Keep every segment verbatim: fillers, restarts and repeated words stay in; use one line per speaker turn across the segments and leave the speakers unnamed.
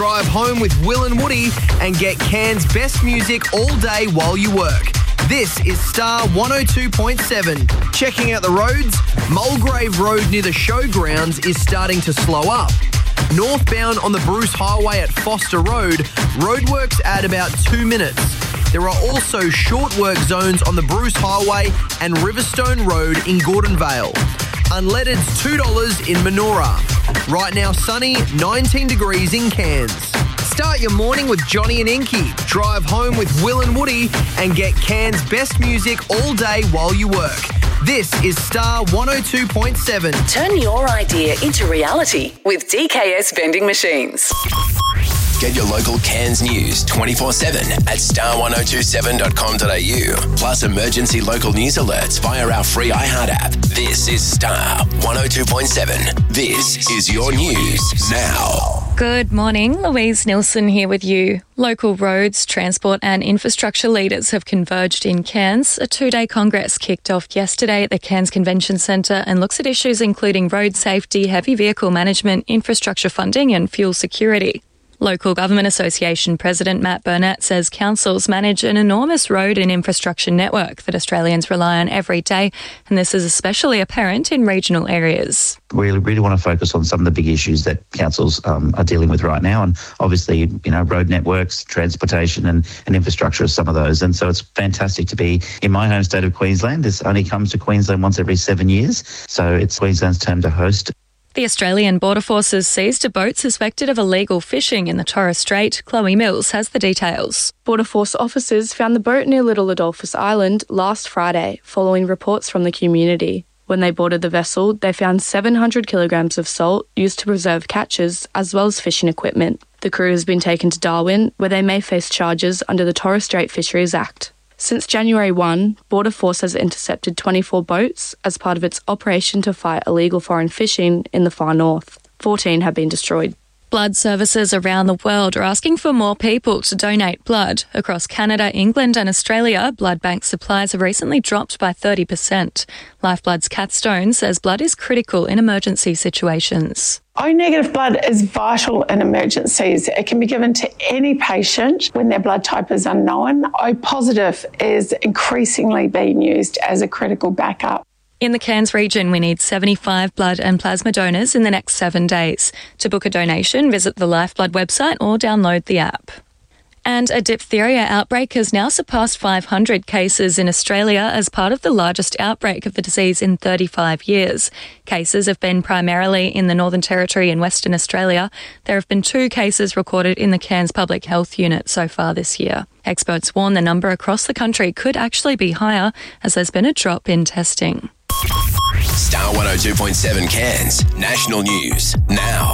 Drive home with Will and Woody and get Cairns' best music all day while you work. This is Star one oh two point seven. Checking out the roads, Mulgrave Road near the showgrounds is starting to slow up. Northbound on the Bruce Highway at Foster Road, roadworks add about two minutes. There are also short work zones on the Bruce Highway and Riverstone Road in Gordonvale. Unleaded's two dollars in Menora. Right now sunny, nineteen degrees in Cairns. Start your morning with Johnny and Inky. Drive home with Will and Woody and get Cairns' best music all day while you work. This is Star one oh two point seven.
Turn your idea into reality with D K S Vending Machines.
Get your local Cairns news twenty-four seven at star one oh two seven dot com dot a u. Plus emergency local news alerts via our free iHeart app. This is Star one oh two point seven. This is your news now.
Good morning, Louise Nilsson here with you. Local roads, transport and infrastructure leaders have converged in Cairns. A two-day congress kicked off yesterday at the Cairns Convention Centre and looks at issues including road safety, heavy vehicle management, infrastructure funding and fuel security. Local Government Association President Matt Burnett says councils manage an enormous road and infrastructure network that Australians rely on every day, and this is especially apparent in regional areas.
We really want to focus on some of the big issues that councils um, are dealing with right now, and obviously, you know, road networks, transportation and, and infrastructure are some of those. And so it's fantastic to be in my home state of Queensland. This only comes to Queensland once every seven years, so it's Queensland's turn to host.
The Australian Border Forces seized a boat suspected of illegal fishing in the Torres Strait. Chloe Mills has the details.
Border Force officers found the boat near Little Adolphus Island last Friday, following reports from the community. When they boarded the vessel, they found seven hundred kilograms of salt used to preserve catches, as well as fishing equipment. The crew has been taken to Darwin, where they may face charges under the Torres Strait Fisheries Act. Since January first, Border Force has intercepted twenty-four boats as part of its operation to fight illegal foreign fishing in the far north. fourteen have been destroyed.
Blood services around the world are asking for more people to donate blood. Across Canada, England and Australia, blood bank supplies have recently dropped by thirty percent. Lifeblood's Kat Stone says blood is critical in emergency situations.
O-negative blood is vital in emergencies. It can be given to any patient when their blood type is unknown. O-positive is increasingly being used as a critical backup.
In the Cairns region, we need seventy-five blood and plasma donors in the next seven days. To book a donation, visit the Lifeblood website or download the app. And a diphtheria outbreak has now surpassed five hundred cases in Australia as part of the largest outbreak of the disease in thirty-five years. Cases have been primarily in the Northern Territory and Western Australia. There have been two cases recorded in the Cairns Public Health Unit so far this year. Experts warn the number across the country could actually be higher as there's been a drop in testing.
Star one oh two point seven Cairns. National News now.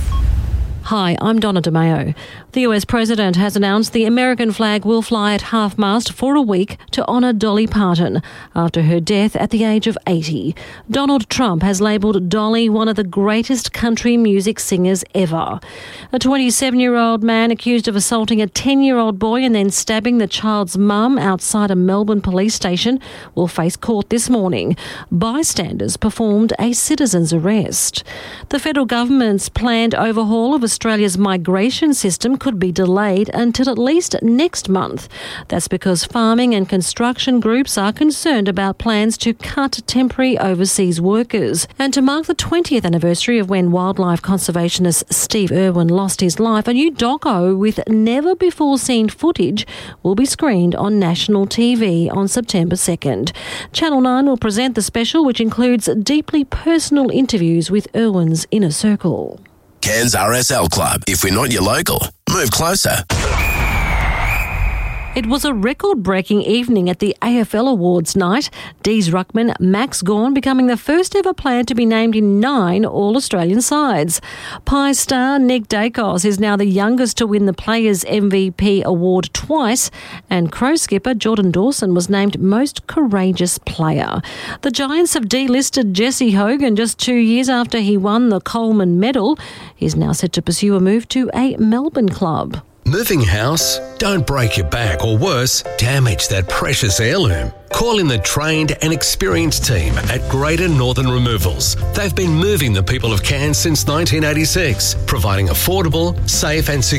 Hi, I'm Donna DeMeo. The U S President has announced the American flag will fly at half-mast for a week to honour Dolly Parton after her death at the age of eighty. Donald Trump has labelled Dolly one of the greatest country music singers ever. A twenty-seven-year-old man accused of assaulting a ten-year-old boy and then stabbing the child's mum outside a Melbourne police station will face court this morning. Bystanders performed a citizen's arrest. The federal government's planned overhaul of Australia's migration system could be delayed until at least next month. That's because farming and construction groups are concerned about plans to cut temporary overseas workers. And to mark the twentieth anniversary of when wildlife conservationist Steve Irwin lost his life, a new doco with never-before-seen footage will be screened on national T V on September second. Channel nine will present the special, which includes deeply personal interviews with Irwin's inner circle.
Cairns R S L Club. If we're not your local, move closer.
It was a record-breaking evening at the A F L Awards night. D's ruckman Max Gawn becoming the first ever player to be named in nine All-Australian sides. Pies star Nick Dacos is now the youngest to win the Players' M V P award twice, and Crow skipper Jordan Dawson was named Most Courageous Player. The Giants have delisted Jesse Hogan just two years after he won the Coleman Medal. He's now set to pursue a move to a Melbourne club.
Moving house? Don't break your back or worse, damage that precious heirloom. Call in the trained and experienced team at Greater Northern Removals. They've been moving the people of Cairns since nineteen eighty-six, providing affordable, safe and secure